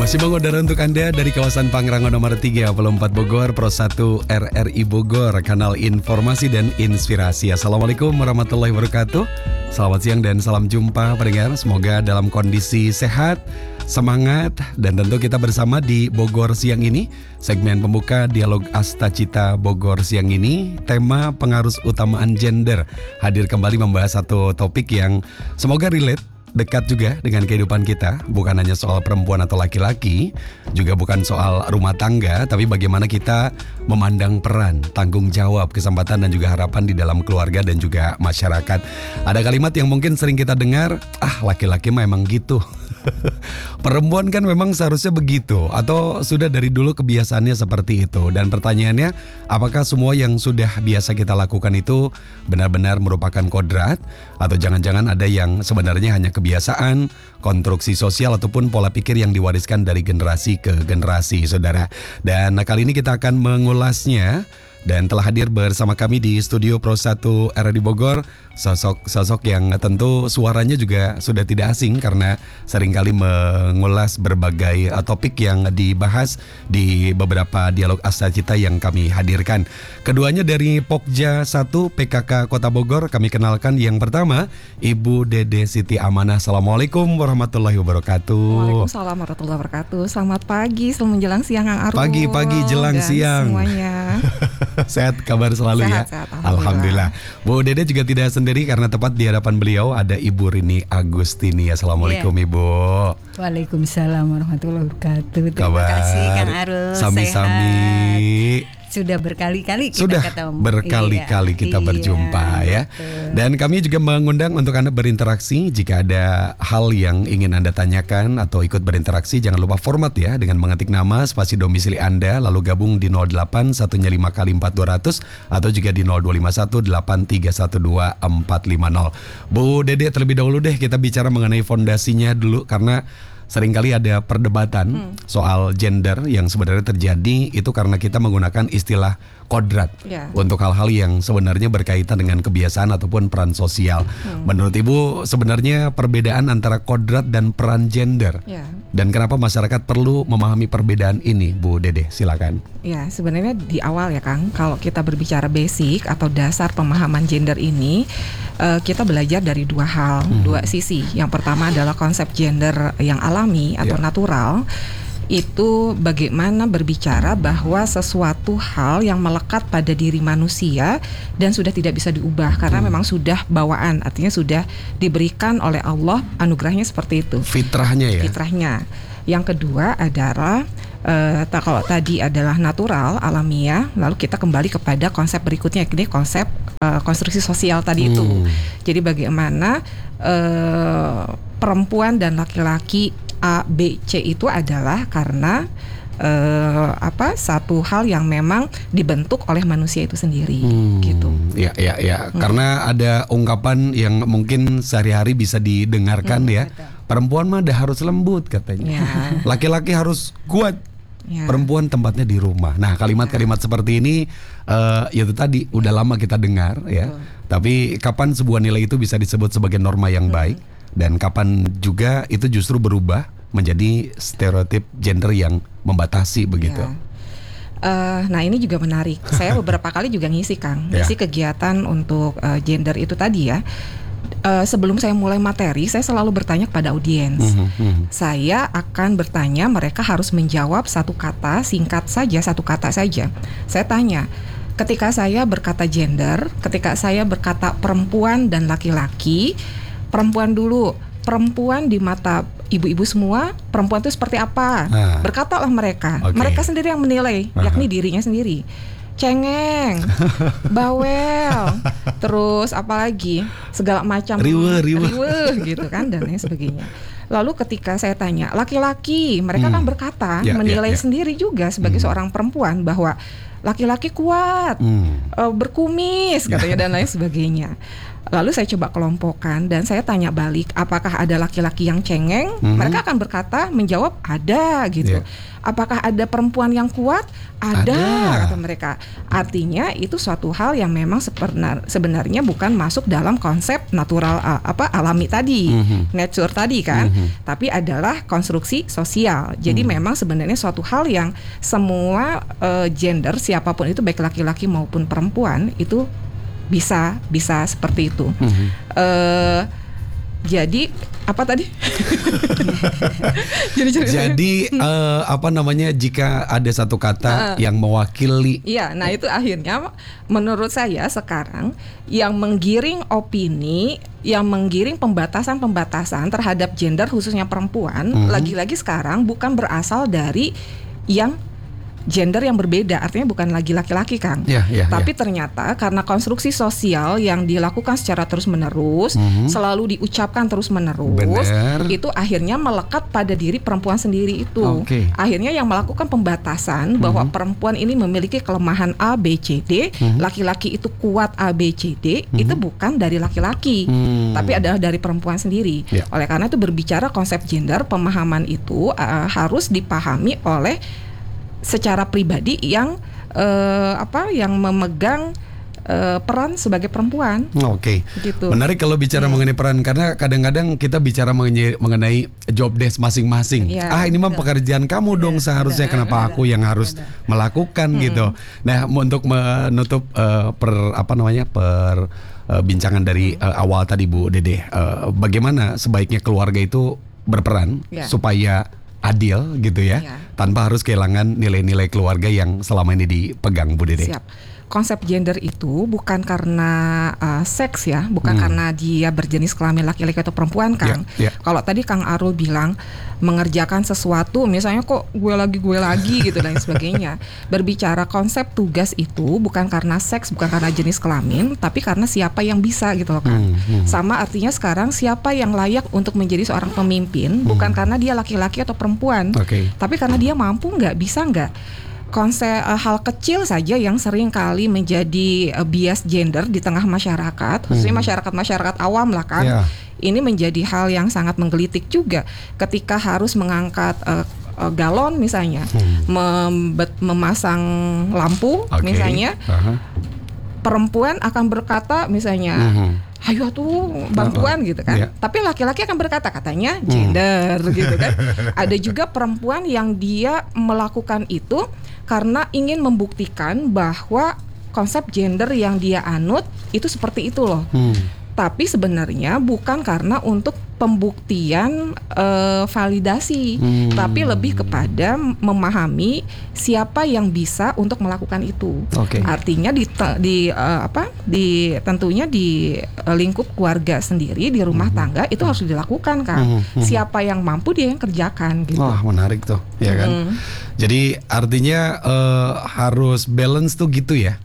Masih mengudara untuk Anda dari kawasan Pangrango nomor 34 Bogor, Pro 1 RRI Bogor, kanal informasi dan inspirasi. Assalamualaikum warahmatullahi wabarakatuh. Selamat siang dan salam jumpa pendengar. Semoga dalam kondisi sehat, semangat, dan tentu kita bersama di Bogor siang ini. Segmen pembuka Dialog Astacita Bogor siang ini, tema pengaruh utamaan gender. Hadir kembali membahas satu topik yang semoga relate, dekat juga dengan kehidupan kita. Bukan hanya soal perempuan atau laki-laki, juga bukan soal rumah tangga, tapi bagaimana kita memandang peran, tanggung jawab, kesempatan dan juga harapan di dalam keluarga dan juga masyarakat. Ada kalimat yang mungkin sering kita dengar, laki-laki mah emang gitu. Perempuan kan memang seharusnya begitu, atau sudah dari dulu kebiasaannya seperti itu. Dan pertanyaannya, apakah semua yang sudah biasa kita lakukan itu benar-benar merupakan kodrat, atau jangan-jangan ada yang sebenarnya hanya kebiasaan, konstruksi sosial ataupun pola pikir yang diwariskan dari generasi ke generasi, saudara. Dan kali ini kita akan mengulasnya. Dan telah hadir bersama kami di studio Pro 1 RRI Bogor, sosok yang tentu suaranya juga sudah tidak asing karena seringkali mengulas berbagai topik yang dibahas di beberapa dialog Astacita yang kami hadirkan. Keduanya dari Pokja 1 PKK Kota Bogor. Kami kenalkan yang pertama, Ibu Dede Siti Amanah. Assalamualaikum warahmatullahi wabarakatuh. Waalaikumsalam warahmatullahi wabarakatuh. Selamat pagi, selamat menjelang siang Kang Arul. Pagi jelang siang semuanya. Sehat kabar selalu sehat, ya. Sehat, Alhamdulillah. Bu Dede juga tidak sendiri karena tepat di hadapan beliau ada Ibu Rini Agustini. Assalamualaikum Ibu. Waalaikumsalam warahmatullahi wabarakatuh. Terima kasih Kang Arul. Sami-sami. Sudah berkali-kali kita Sudah ketemu. berkali-kali kita berjumpa ya. Betul. Dan kami juga mengundang untuk Anda berinteraksi. Jika ada hal yang ingin Anda tanyakan atau ikut berinteraksi, jangan lupa format ya dengan mengetik nama, spasi domisili Anda, lalu gabung di 08 1nya 5 kali 4200 atau juga di 0251 8312 450. Bu Dede, terlebih dahulu deh kita bicara mengenai fondasinya dulu, karena seringkali ada perdebatan soal gender yang sebenarnya terjadi itu karena kita menggunakan istilah kodrat untuk hal-hal yang sebenarnya berkaitan dengan kebiasaan ataupun peran sosial. Menurut Ibu, sebenarnya perbedaan antara kodrat dan peran gender, dan kenapa masyarakat perlu memahami perbedaan ini, Bu Dede? Silakan. Ya, sebenarnya di awal ya Kang, kalau kita berbicara basic atau dasar pemahaman gender ini, kita belajar dari dua hal, dua sisi. Yang pertama adalah konsep gender yang alami atau natural. Itu bagaimana berbicara bahwa sesuatu hal yang melekat pada diri manusia dan sudah tidak bisa diubah karena memang sudah bawaan, artinya sudah diberikan oleh Allah, anugerahnya seperti itu. Fitrahnya ya. Fitrahnya. Yang kedua adalah kalau tadi adalah natural, alamiah, lalu kita kembali kepada konsep berikutnya, ini konsep konstruksi sosial tadi itu. Jadi bagaimana perempuan dan laki-laki A, B, C itu adalah karena satu hal yang memang dibentuk oleh manusia itu sendiri, gitu. Ya. Karena ada ungkapan yang mungkin sehari-hari bisa didengarkan ya. Betul. Perempuan mah harus lembut katanya. Laki-laki harus kuat. Perempuan tempatnya di rumah. Nah, kalimat-kalimat seperti ini itu tadi udah lama kita dengar ya. Tapi kapan sebuah nilai itu bisa disebut sebagai norma yang baik? Dan kapan juga itu justru berubah menjadi stereotip gender yang membatasi begitu. Nah ini juga menarik. Saya beberapa kali juga ngisi kegiatan untuk gender itu tadi ya. Sebelum saya mulai materi, saya selalu bertanya kepada audiens. Saya akan bertanya, mereka harus menjawab satu kata, singkat saja, satu kata saja. Saya tanya, ketika saya berkata gender, ketika saya berkata perempuan dan laki-laki, perempuan dulu, perempuan di mata ibu-ibu semua, perempuan itu seperti apa? Berkatalah mereka. Mereka sendiri yang menilai, yakni dirinya sendiri. Cengeng, bawel, terus apalagi segala macam riweh gitu kan, dan lain sebagainya. Lalu ketika saya tanya laki-laki, mereka kan berkata, menilai sendiri juga sebagai seorang perempuan bahwa laki-laki kuat, berkumis katanya dan lain sebagainya. Lalu saya coba kelompokkan dan saya tanya balik, apakah ada laki-laki yang cengeng? Mereka akan menjawab ada gitu. Apakah ada perempuan yang kuat? Ada, kata mereka. Artinya itu suatu hal yang memang sebenarnya bukan masuk dalam konsep natural alami tadi, nature tadi kan, tapi adalah konstruksi sosial. Jadi memang sebenarnya suatu hal yang semua gender siapapun itu baik laki-laki maupun perempuan itu bisa seperti itu. Jadi apa tadi? Jadi apa namanya, jika ada satu kata yang mewakili. Iya, nah itu akhirnya menurut saya sekarang yang menggiring opini, yang menggiring pembatasan terhadap gender khususnya perempuan, lagi-lagi sekarang bukan berasal dari yang gender yang berbeda, artinya bukan lagi laki-laki, Kang. Tapi ternyata karena konstruksi sosial yang dilakukan secara terus-menerus, selalu diucapkan terus-menerus, itu akhirnya melekat pada diri perempuan sendiri itu. Akhirnya yang melakukan pembatasan bahwa perempuan ini memiliki kelemahan A, B, C, D, laki-laki itu kuat A, B, C, D, itu bukan dari laki-laki, tapi adalah dari perempuan sendiri. Oleh karena itu berbicara konsep gender, pemahaman itu harus dipahami oleh secara pribadi yang yang memegang peran sebagai perempuan. Gitu. Menarik kalau bicara mengenai peran, karena kadang-kadang kita bicara mengenai job desk masing-masing. Ini mah pekerjaan kamu dong seharusnya, kenapa aku yang harus melakukan gitu. Nah, untuk menutup bincangan dari awal tadi Bu Dede, bagaimana sebaiknya keluarga itu berperan supaya adil gitu ya, tanpa harus kehilangan nilai-nilai keluarga yang selama ini dipegang, Bu Dede. Siap. Konsep gender itu bukan karena seks ya, bukan karena dia berjenis kelamin laki-laki atau perempuan, Kang. Kalau tadi Kang Arul bilang mengerjakan sesuatu, misalnya kok gue lagi gitu dan sebagainya. Berbicara konsep tugas itu bukan karena seks, bukan karena jenis kelamin, tapi karena siapa yang bisa gitu loh, Kang. Sama artinya sekarang siapa yang layak untuk menjadi seorang pemimpin, bukan karena dia laki-laki atau perempuan, tapi karena dia mampu nggak, bisa nggak. Konsep hal kecil saja yang sering kali menjadi bias gender di tengah masyarakat, khususnya masyarakat awam lah, kan. Ini menjadi hal yang sangat menggelitik juga ketika harus mengangkat galon misalnya, memasang lampu misalnya. Perempuan akan berkata misalnya, ayo tuh bantuan gitu kan. Tapi laki-laki akan berkata, katanya gender gitu kan. Ada juga perempuan yang dia melakukan itu karena ingin membuktikan bahwa konsep gender yang dia anut itu seperti itu loh. Tapi sebenarnya bukan karena untuk pembuktian validasi, tapi lebih kepada memahami siapa yang bisa untuk melakukan itu. Artinya tentunya di lingkup keluarga sendiri, di rumah tangga itu harus dilakukan, Kang. Siapa yang mampu dia yang kerjakan gitu. Wah, menarik tuh, ya kan. Jadi artinya harus balance tuh gitu ya.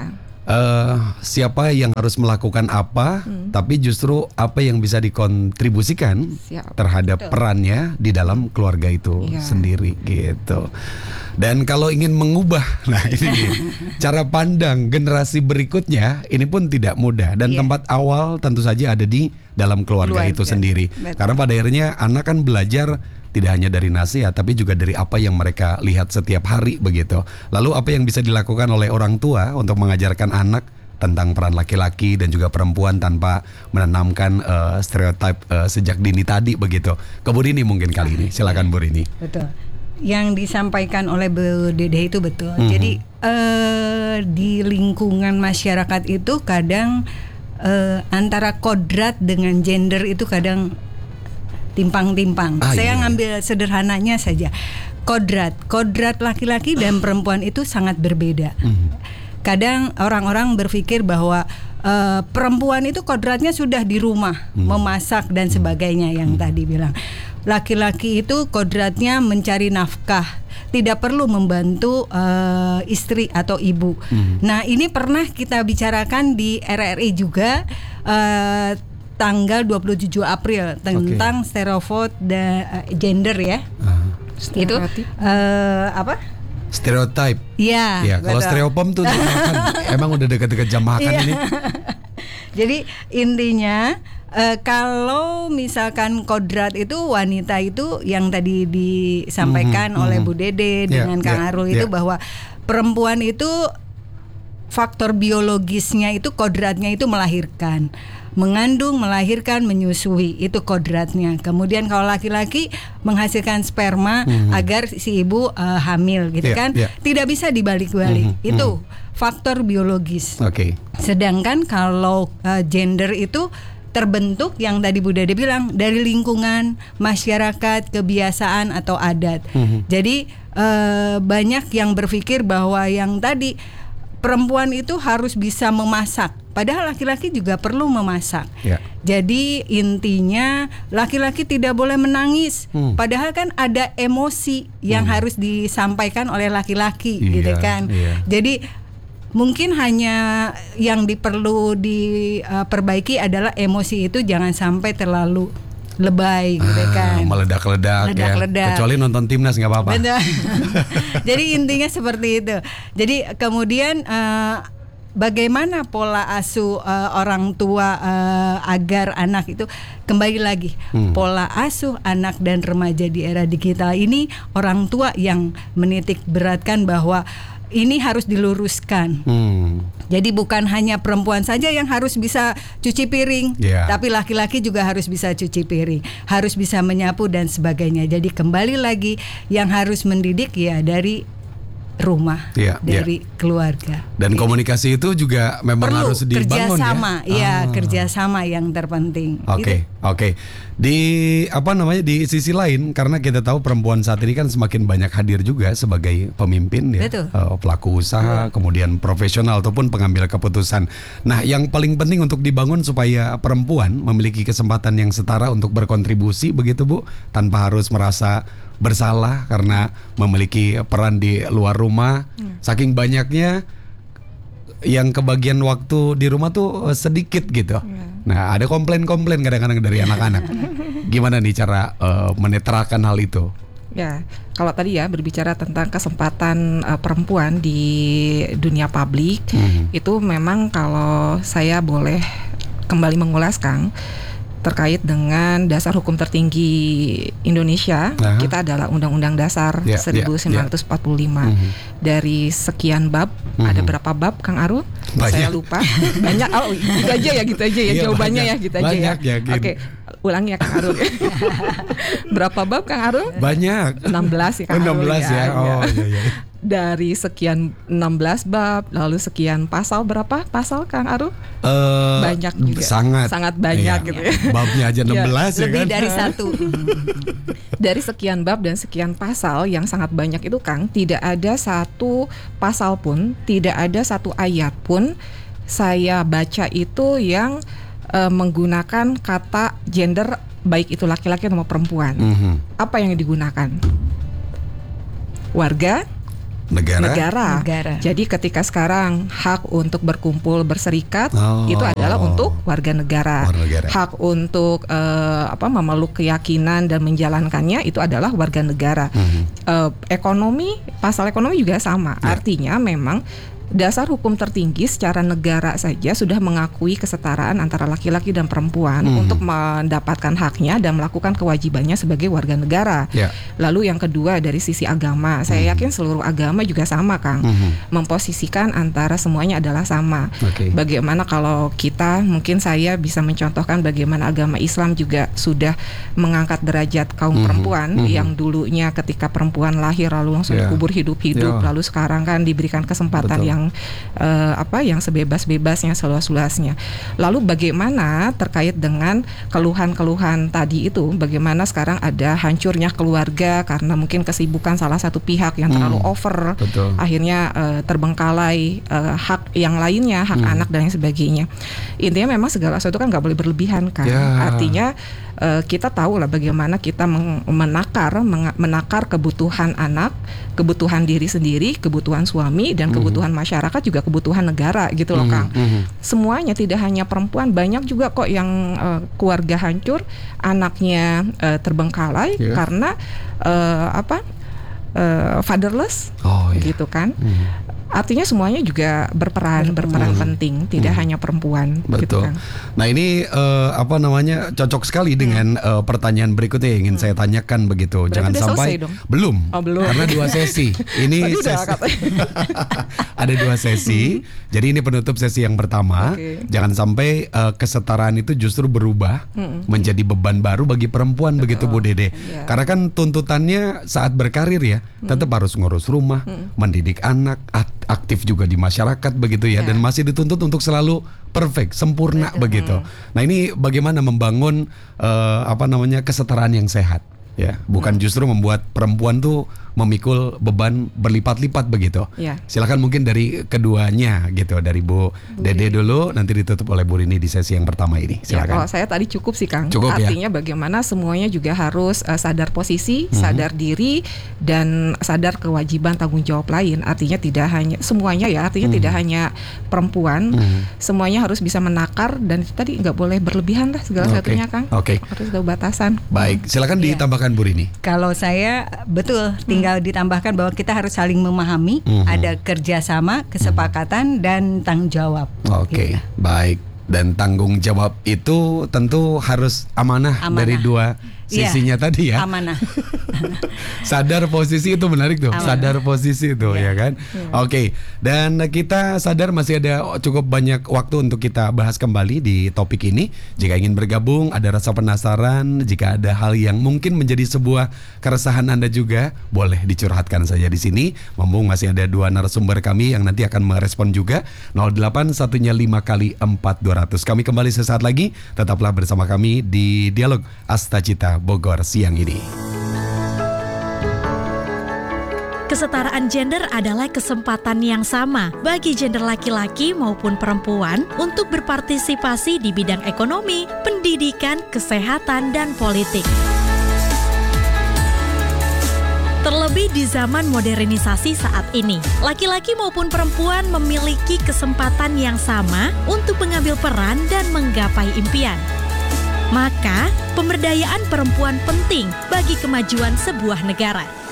Siapa yang harus melakukan apa, tapi justru apa yang bisa dikontribusikan terhadap perannya di dalam keluarga itu sendiri gitu. Dan kalau ingin mengubah, nah ini cara pandang generasi berikutnya, ini pun tidak mudah. Dan tempat awal tentu saja ada di dalam keluarga itu sendiri. Karena pada akhirnya anak kan belajar tidak hanya dari nasihat, tapi juga dari apa yang mereka lihat setiap hari begitu. Lalu apa yang bisa dilakukan oleh orang tua untuk mengajarkan anak tentang peran laki-laki dan juga perempuan tanpa menanamkan stereotip sejak dini tadi begitu. Ke Bu Rini mungkin kali ini, silakan Bu Rini. Betul. Yang disampaikan oleh Bu Dede itu betul. Jadi di lingkungan masyarakat itu kadang antara kodrat dengan gender itu kadang timpang-timpang. Saya ngambil sederhananya saja. Kodrat laki-laki dan perempuan itu sangat berbeda. Kadang orang-orang berpikir bahwa perempuan itu kodratnya sudah di rumah, memasak dan sebagainya yang tadi bilang. Laki-laki itu kodratnya mencari nafkah, tidak perlu membantu istri atau ibu. Nah, ini pernah kita bicarakan di RRI juga tanggal 27 April tentang stereotip gender ya. Itu Stereotype. Iya. Ya, kalau stereopom tuh makan, emang udah deket-deket jam makan ini. Jadi intinya kalau misalkan kodrat itu wanita itu yang tadi disampaikan oleh Bu Dede dengan Kang Arul itu bahwa perempuan itu faktor biologisnya itu kodratnya itu melahirkan. Mengandung, melahirkan, menyusui itu kodratnya. Kemudian kalau laki-laki menghasilkan sperma agar si ibu hamil gitu kan. Tidak bisa dibalik-balik. Itu faktor biologis. Sedangkan kalau gender itu terbentuk yang tadi Bu Dede bilang dari lingkungan, masyarakat, kebiasaan atau adat. Jadi banyak yang berpikir bahwa yang tadi perempuan itu harus bisa memasak, padahal laki-laki juga perlu memasak. Jadi intinya laki-laki tidak boleh menangis, padahal kan ada emosi yang harus disampaikan oleh laki-laki, gitu kan. Jadi mungkin hanya yang perlu diperbaiki adalah emosi itu jangan sampai terlalu lebay gitu kan, meledak-ledak ya. Kecuali nonton timnas nggak apa-apa. Jadi intinya seperti itu. Jadi kemudian bagaimana pola asuh orang tua agar anak itu kembali lagi pola asuh anak dan remaja di era digital ini, orang tua yang menitik beratkan bahwa ini harus diluruskan. Jadi bukan hanya perempuan saja yang harus bisa cuci piring, tapi laki-laki juga harus bisa cuci piring, harus bisa menyapu dan sebagainya. Jadi kembali lagi yang harus mendidik ya dari rumah, dari keluarga. Dan komunikasi itu juga memang perlu harus dibangun kerjasama, kerjasama yang terpenting. Oke. Di di sisi lain, karena kita tahu perempuan saat ini kan semakin banyak hadir juga sebagai pemimpin ya, pelaku usaha, kemudian profesional ataupun pengambil keputusan. Nah, yang paling penting untuk dibangun supaya perempuan memiliki kesempatan yang setara untuk berkontribusi begitu Bu, tanpa harus merasa bersalah karena memiliki peran di luar rumah. Saking banyaknya yang kebagian waktu di rumah tuh sedikit gitu. Nah, ada komplain-komplain kadang-kadang dari anak-anak. Gimana nih cara menetralkan hal itu? Ya, kalau tadi ya berbicara tentang kesempatan perempuan di dunia publik, itu memang kalau saya boleh kembali mengulas Kang, terkait dengan dasar hukum tertinggi Indonesia, kita adalah Undang-Undang Dasar 1945. Dari sekian bab, ada berapa bab Kang Arul? Saya lupa. Banyak. Oh, gitu aja ya jawabannya ya, gitu aja ya. Oke, ulangi ya Kang Arul. Berapa bab Kang Arul? Banyak. 16 ya Kang Arul. 16 ya. Oh iya. Dari sekian 16 bab, lalu sekian pasal, berapa pasal Kang Arul? Banyak juga. Sangat banyak gitu ya. Babnya aja 16 ya kan. Lebih dari satu. Dari sekian bab dan sekian pasal yang sangat banyak itu Kang, tidak ada satu pasal pun, tidak ada satu ayat pun saya baca itu yang menggunakan kata gender, baik itu laki-laki atau perempuan. Apa yang digunakan? Warga negara. Jadi ketika sekarang hak untuk berkumpul berserikat itu adalah untuk warga negara. Hak untuk memeluk keyakinan dan menjalankannya itu adalah warga negara. Ekonomi, pasal ekonomi juga sama. Artinya memang dasar hukum tertinggi secara negara saja sudah mengakui kesetaraan antara laki-laki dan perempuan untuk mendapatkan haknya dan melakukan kewajibannya sebagai warga negara. Lalu yang kedua dari sisi agama, saya yakin seluruh agama juga sama Kang, memposisikan antara semuanya adalah sama. Bagaimana kalau kita, mungkin saya bisa mencontohkan bagaimana agama Islam juga sudah mengangkat derajat kaum perempuan yang dulunya ketika perempuan lahir lalu langsung dikubur hidup-hidup, lalu sekarang kan diberikan kesempatan yang sebebas-bebasnya, seluas-luasnya. Lalu bagaimana terkait dengan keluhan-keluhan tadi itu, bagaimana sekarang ada hancurnya keluarga karena mungkin kesibukan salah satu pihak yang terlalu over, akhirnya terbengkalai hak yang lainnya, hak anak dan lain sebagainya. Intinya memang segala sesuatu kan nggak boleh berlebihan kan. Artinya kita tahu lah bagaimana kita menakar kebutuhan anak, kebutuhan diri sendiri, kebutuhan suami, dan kebutuhan masyarakat, juga kebutuhan negara gitu loh Kang. Semuanya, tidak hanya perempuan, banyak juga kok yang keluarga hancur, anaknya terbengkalai karena fatherless, Oh, iya. gitu kan. Artinya semuanya juga berperan penting, tidak hanya perempuan. Gitu Betul. kan. Nah ini cocok sekali dengan pertanyaan berikutnya yang ingin saya tanyakan begitu. Berarti Jangan udah sampai selesai dong? belum, Oh, belum. karena 2 sesi. Ini Tadi udah sesi- katanya. ada 2 sesi. Jadi ini penutup sesi yang pertama. Oke. Jangan sampai kesetaraan itu justru berubah menjadi beban baru bagi perempuan begitu Bu Dede. Iya. Karena kan tuntutannya saat berkarir ya, tetap harus ngurus rumah, mendidik anak, aktif juga di masyarakat begitu ya, Ya. dan masih dituntut untuk selalu perfect, sempurna begitu. Nah ini bagaimana membangun kesetaraan yang sehat ya, bukan justru membuat perempuan tuh memikul beban berlipat-lipat begitu. Ya. Silakan mungkin dari keduanya gitu, dari Bu Dede dulu, nanti ditutup oleh Bu Rini di sesi yang pertama ini. Ya, Silakan. kalau saya tadi cukup sih Kang. Cukup, ya? Artinya bagaimana semuanya juga harus sadar posisi, sadar diri, dan sadar kewajiban tanggung jawab lain. Artinya tidak hanya semuanya ya, artinya tidak hanya perempuan, semuanya harus bisa menakar, dan itu tadi nggak boleh berlebihan lah segala Oke. satunya Kang. Oke. Harus ada batasan. Baik, silakan Iya. ditambahkan Bu Rini. Kalau saya betul tinggal ditambahkan bahwa kita harus saling memahami, ada kerjasama, kesepakatan dan tanggung jawab. Oke, Gitu. baik. Dan tanggung jawab itu tentu harus amanah. Dari 2 sisinya tadi ya. Amanah. Sadar posisi itu menarik tuh. Amanah. Sadar posisi itu ya kan. Oke. Dan kita sadar masih ada cukup banyak waktu untuk kita bahas kembali di topik ini. Jika ingin bergabung, ada rasa penasaran, jika ada hal yang mungkin menjadi sebuah keresahan Anda juga, boleh dicurhatkan saja di sini. Mumpung masih ada 2 narasumber kami yang nanti akan merespon juga. 08 1-nya 5 kali 4200. Kami kembali sesaat lagi. Tetaplah bersama kami di Dialog Astacita Bogor siang ini. Kesetaraan gender adalah kesempatan yang sama bagi gender laki-laki maupun perempuan untuk berpartisipasi di bidang ekonomi, pendidikan, kesehatan, dan politik. Terlebih di zaman modernisasi saat ini, laki-laki maupun perempuan memiliki kesempatan yang sama untuk mengambil peran dan menggapai impian. Maka, pemberdayaan perempuan penting bagi kemajuan sebuah negara.